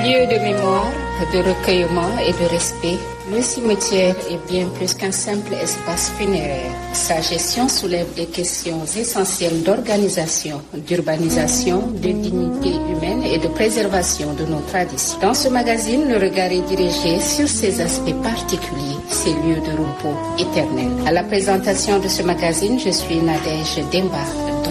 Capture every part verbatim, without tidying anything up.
Lieu de mémoire, de recueillement et de respect, le cimetière est bien plus qu'un simple espace funéraire. Sa gestion soulève des questions essentielles d'organisation, d'urbanisation, de dignité humaine et de préservation de nos traditions. Dans ce magazine, le regard est dirigé sur ces aspects particuliers, ces lieux de repos éternels. À la présentation de ce magazine, je suis Nadège Demba.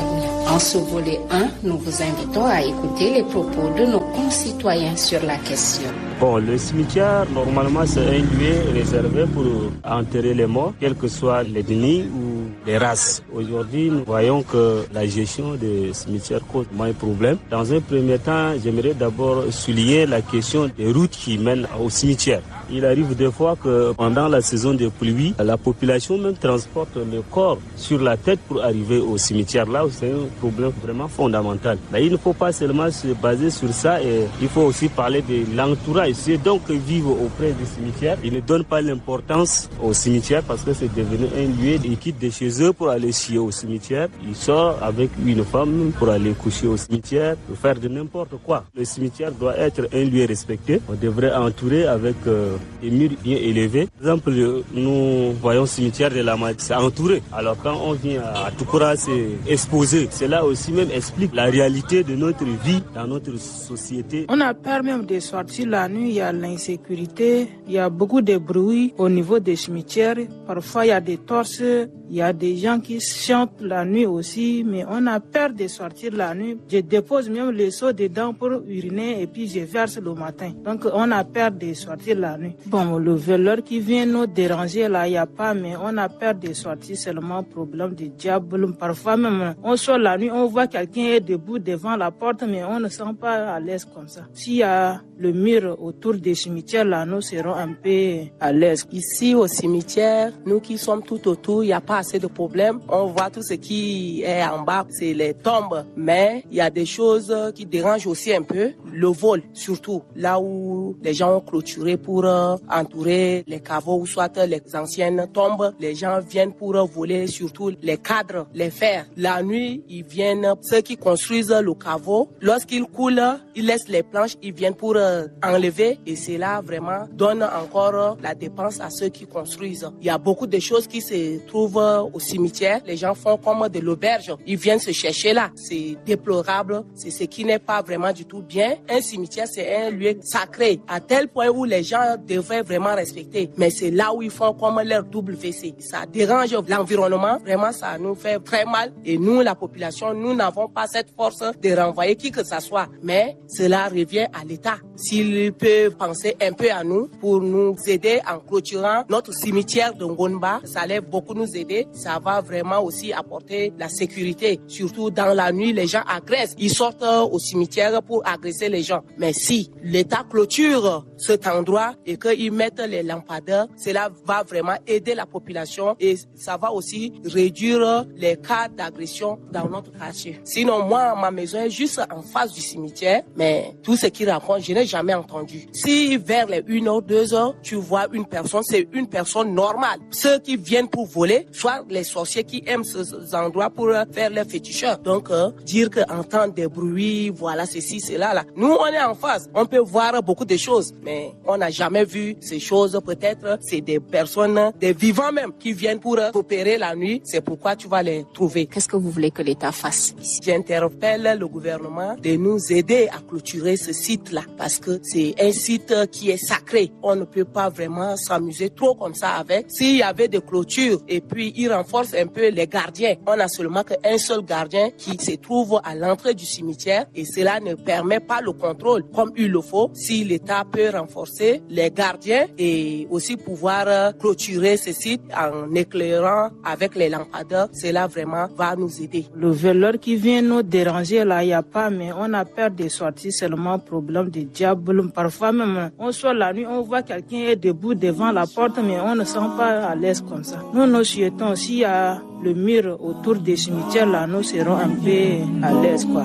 En ce volet un, nous vous invitons à écouter les propos de nos concitoyens sur la question. Bon, le cimetière, normalement, c'est un lieu réservé pour enterrer les morts, quelles que soient les ethnies ou les races. Aujourd'hui, nous voyons que la gestion des cimetières cause moins de problèmes. Dans un premier temps, j'aimerais d'abord souligner la question des routes qui mènent au cimetière. Il arrive des fois que pendant la saison des pluies, la population même transporte le corps sur la tête pour arriver au cimetière. Là, c'est un problème vraiment fondamental. Mais il ne faut pas seulement se baser sur ça, et il faut aussi parler de l'entourage. Ceux donc qui vivent auprès du cimetière, ils ne donnent pas l'importance au cimetière parce que c'est devenu un lieu. Ils quittent de chez eux pour aller chier au cimetière. Ils sortent avec une femme pour aller coucher au cimetière, pour faire de n'importe quoi. Le cimetière doit être un lieu respecté. On devrait entourer avec euh, des murs bien élevés. Par exemple, nous voyons le cimetière de la Madi, c'est entouré. Alors quand on vient à Toukoura, c'est exposé. Cela aussi même explique la réalité de notre vie dans notre société. On a peur même de sortir la nuit, il y a l'insécurité, il y a beaucoup de bruit au niveau des cimetières. Parfois il y a des torses, il y a des gens qui chantent la nuit aussi, mais on a peur de sortir la nuit. Je dépose même le seau dedans pour uriner et puis je verse le matin. Donc on a peur de sortir la nuit. Bon, le voleur qui vient nous déranger là, il n'y a pas, mais on a peur de sortir seulement problème de diable. Parfois même, on sort la nuit, on voit quelqu'un est debout devant la porte, mais on ne sent pas à l'aise comme ça. S'il y a le mur autour des cimetières là, nous serons un peu à l'aise. Ici au cimetière, nous qui sommes tout autour, il n'y a pas assez de problèmes. On voit tout ce qui est en bas, c'est les tombes. Mais il y a des choses qui dérangent aussi un peu. Le vol, surtout, là où les gens ont clôturé pour entourer les caveaux ou soit les anciennes tombes. Les gens viennent pour voler surtout les cadres, les fers. La nuit, ils viennent, ceux qui construisent le caveau, lorsqu'ils coulent, ils laissent les planches, ils viennent pour enlever et cela vraiment donne encore la dépense à ceux qui construisent. Il y a beaucoup de choses qui se trouvent au cimetière. Les gens font comme de l'auberge. Ils viennent se chercher là. C'est déplorable. C'est ce qui n'est pas vraiment du tout bien. Un cimetière, c'est un lieu sacré à tel point où les gens devraient vraiment respecter. Mais c'est là où ils font comme leur double V C. Ça dérange l'environnement. Vraiment, ça nous fait très mal. Et nous, la population, nous n'avons pas cette force de renvoyer qui que ce soit. Mais cela revient à l'État. S'ils peuvent penser un peu à nous pour nous aider en clôturant notre cimetière de Ngonba, ça allait beaucoup nous aider. Ça va vraiment aussi apporter la sécurité. Surtout dans la nuit, les gens agressent. Ils sortent au cimetière pour agresser les gens. Mais si l'État clôture cet endroit et qu'ils mettent les lampadaires, cela va vraiment aider la population et ça va aussi réduire les cas d'agression dans notre quartier. Sinon, moi, ma maison est juste en face du cimetière, mais tout ce qu'ils racontent, je n'ai jamais entendu. Si vers les une heure, deux heures, tu vois une personne, c'est une personne normale. Ceux qui viennent pour voler, soit les sorciers qui aiment ces endroits pour faire les féticheurs. Donc, euh, dire qu'entendre des bruits, voilà, ceci, cela, là. Nous, on est en face. On peut voir beaucoup de choses, mais on n'a jamais vu ces choses. Peut-être, c'est des personnes, des vivants même, qui viennent pour opérer la nuit. C'est pourquoi tu vas les trouver. Qu'est-ce que vous voulez que l'État fasse ici? J'interpelle le gouvernement de nous aider à clôturer ce site-là, parce que c'est un site qui est sacré. On ne peut pas vraiment s'amuser trop comme ça avec. S'il y avait des clôtures et puis ils renforcent un peu les gardiens, on a seulement qu'un seul gardien qui se trouve à l'entrée du cimetière et cela ne permet pas le contrôle comme il le faut. Si l'État peut renforcer les gardiens et aussi pouvoir clôturer ce site en éclairant avec les lampadaires, cela vraiment va nous aider. Le voleur qui vient nous déranger là, il n'y a pas, mais on a peur de sortir seulement problème de diable. Parfois même, on sort la nuit, on voit quelqu'un est debout devant la porte, mais on ne sent pas à l'aise comme ça. Nous, nous souhaitons, s'il y a le mur autour des cimetières là, nous serons un peu à l'aise, quoi.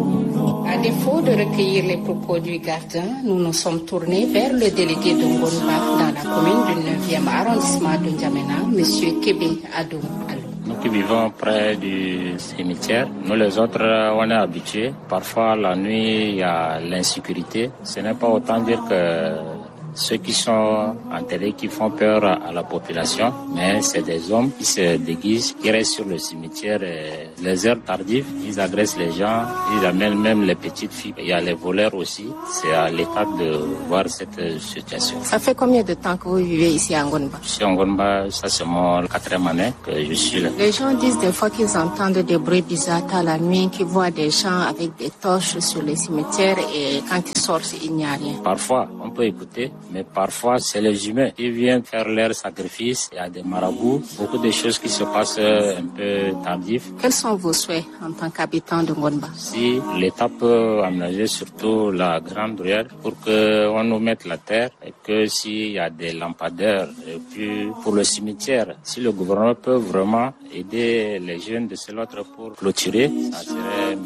À défaut de recueillir les propos du gardien, nous nous sommes tournés vers le délégué de Ngonba dans la commune du neuvième arrondissement de N'Djamena, M. Kébé Adou Alou. Nous qui vivons près du cimetière, nous les autres, on est habitués. Parfois, la nuit, il y a l'insécurité. Ce n'est pas autant dire que ceux qui sont enterrés, qui font peur à la population, mais c'est des hommes qui se déguisent, qui restent sur le cimetière. Et les heures tardives, ils agressent les gens, ils amènent même les petites filles. Il y a les voleurs aussi. C'est à l'État de voir cette situation. Ça fait combien de temps que vous vivez ici à Ngonba? Ici à Ngonba, ça c'est mon quatrième année que je suis là. Les gens disent des fois qu'ils entendent des bruits bizarres à la nuit, qu'ils voient des gens avec des torches sur les cimetières et quand ils sortent, il n'y a rien. Parfois, on peut écouter. Mais parfois, c'est les humains qui viennent faire leur sacrifice. Il y a des marabouts, beaucoup de choses qui se passent un peu tardives. Quels sont vos souhaits en tant qu'habitant de Ngonba? Si l'État peut aménager surtout la grande ruelle pour qu'on nous mette la terre et que s'il y a des lampadaires et puis pour le cimetière, si le gouvernement peut vraiment aider les jeunes de cet autre pour clôturer, ça serait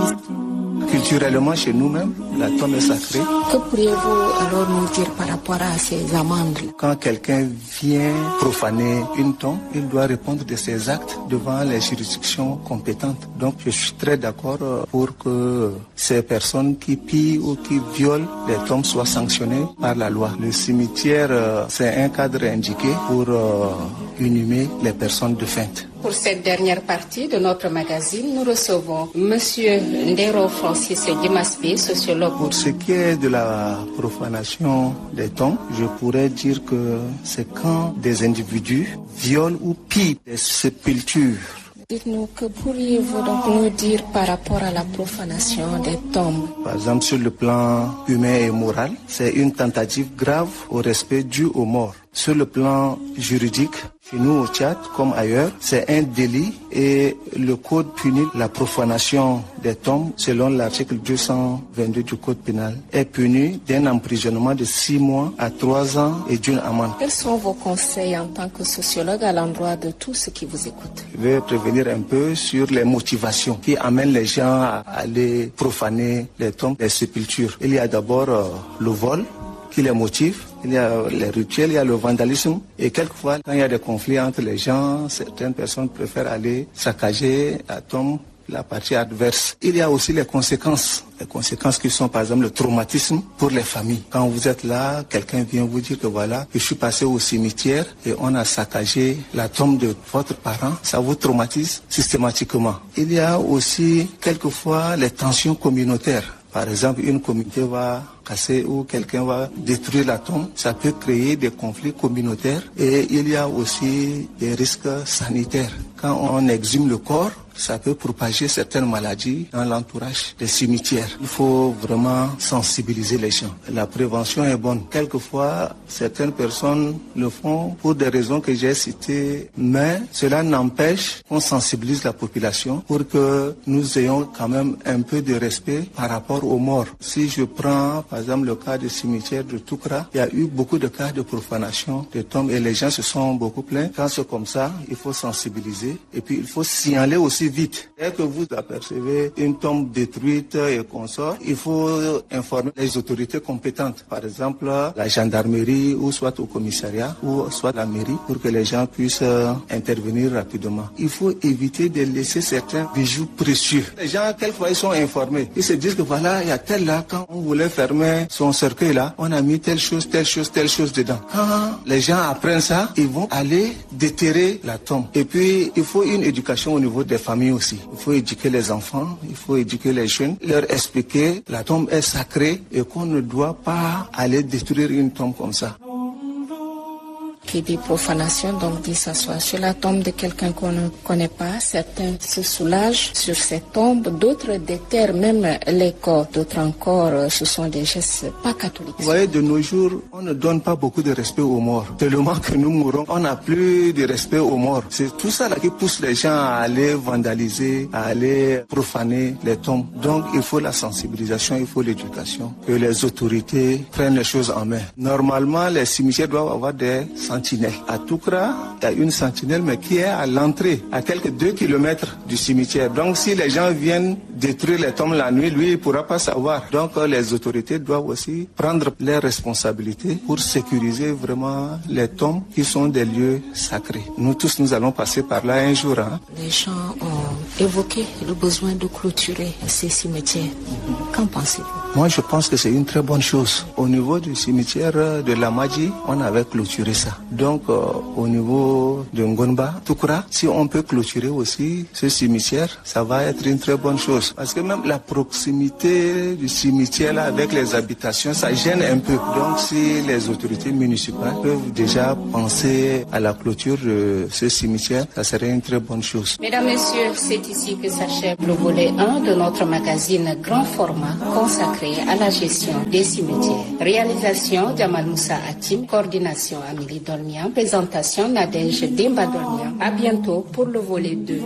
mieux. Culturellement, chez nous-mêmes, la tombe est sacrée. Que pourriez-vous alors nous dire par rapport à ces amendes? Quand quelqu'un vient profaner une tombe, il doit répondre de ses actes devant les juridictions compétentes. Donc, je suis très d'accord pour que ces personnes qui pillent ou qui violent les tombes soient sanctionnées par la loi. Le cimetière, c'est un cadre indiqué pour inhumer les personnes défuntes. Pour cette dernière partie de notre magazine, nous recevons Monsieur Ndero Francis Dimaspi, sociologue. Pour ce qui est de la profanation des tombes, je pourrais dire que c'est quand des individus violent ou pillent des sépultures. Dites-nous, que pourriez-vous donc nous dire par rapport à la profanation des tombes? Par exemple, sur le plan humain et moral, c'est une tentative grave au respect dû aux morts. Sur le plan juridique, chez nous au Tchad, comme ailleurs, c'est un délit et le code punit la profanation des tombes selon l'article deux cent vingt-deux du code pénal est puni d'un emprisonnement de six mois à trois ans et d'une amende. Quels sont vos conseils en tant que sociologue à l'endroit de tous ceux qui vous écoutent? Je vais prévenir un peu sur les motivations qui amènent les gens à aller profaner les tombes, les sépultures. Il y a d'abord euh, le vol qui les motive. Il y a les rituels, il y a le vandalisme. Et quelquefois, quand il y a des conflits entre les gens, certaines personnes préfèrent aller saccager la tombe, la partie adverse. Il y a aussi les conséquences. Les conséquences qui sont par exemple le traumatisme pour les familles. Quand vous êtes là, quelqu'un vient vous dire que voilà, je suis passé au cimetière et on a saccagé la tombe de votre parent. Ça vous traumatise systématiquement. Il y a aussi quelquefois les tensions communautaires. Par exemple, une communauté va casser ou quelqu'un va détruire la tombe. Ça peut créer des conflits communautaires et il y a aussi des risques sanitaires. Quand on exhume le corps, ça peut propager certaines maladies dans l'entourage des cimetières. Il faut vraiment sensibiliser les gens. La prévention est bonne. Quelquefois, certaines personnes le font pour des raisons que j'ai citées, mais cela n'empêche qu'on sensibilise la population pour que nous ayons quand même un peu de respect par rapport aux morts. Si je prends par exemple le cas du cimetière de Toukra, il y a eu beaucoup de cas de profanation de tombes et les gens se sont beaucoup plaints. Quand c'est comme ça, il faut sensibiliser et puis il faut signaler aussi vite. Dès que vous apercevez une tombe détruite et consort, il faut informer les autorités compétentes, par exemple la gendarmerie ou soit au commissariat ou soit la mairie pour que les gens puissent intervenir rapidement. Il faut éviter de laisser certains bijoux précieux. Les gens, quelquefois, ils sont informés. Ils se disent que voilà, il y a tel là, quand on voulait fermer son cercueil là, on a mis telle chose, telle chose, telle chose dedans. Quand les gens apprennent ça, ils vont aller déterrer la tombe. Et puis, il faut une éducation au niveau des familles aussi. Il faut éduquer les enfants, il faut éduquer les jeunes, leur expliquer que la tombe est sacrée et qu'on ne doit pas aller détruire une tombe comme ça. Qui dit profanation, donc dit s'asseoir sur la tombe de quelqu'un qu'on ne connaît pas. Certains se soulagent sur cette tombe, d'autres déterrent même les corps, d'autres encore, ce sont des gestes pas catholiques. Vous voyez, de nos jours, on ne donne pas beaucoup de respect aux morts. Tellement que nous mourons, on n'a plus de respect aux morts. C'est tout ça là qui pousse les gens à aller vandaliser, à aller profaner les tombes. Donc il faut la sensibilisation, il faut l'éducation, que les autorités prennent les choses en main. Normalement, les cimetières doivent avoir des sentinelle. À Toukra, il y a une sentinelle, mais qui est à l'entrée, à quelques deux kilomètres du cimetière. Donc si les gens viennent détruire les tombes la nuit, lui, il ne pourra pas savoir. Donc les autorités doivent aussi prendre leurs responsabilités pour sécuriser vraiment les tombes qui sont des lieux sacrés. Nous tous, nous allons passer par là un jour. Hein. Les gens ont évoqué le besoin de clôturer ces cimetières. Qu'en pensez-vous? Moi, je pense que c'est une très bonne chose. Au niveau du cimetière de Lamadji, on avait clôturé ça. Donc, euh, au niveau de Ngonba, Toukra, si on peut clôturer aussi ce cimetière, ça va être une très bonne chose. Parce que même la proximité du cimetière là, avec les habitations, ça gêne un peu. Donc, si les autorités municipales peuvent déjà penser à la clôture de ce cimetière, ça serait une très bonne chose. Mesdames, Messieurs, c'est ici que s'achève le volet un de notre magazine Grand Format consacré à la gestion des cimetières. Réalisation Jamal Moussa Hatim, coordination Amélie Dolmian, présentation Nadège Demba Dolmian. À bientôt pour le volet deux.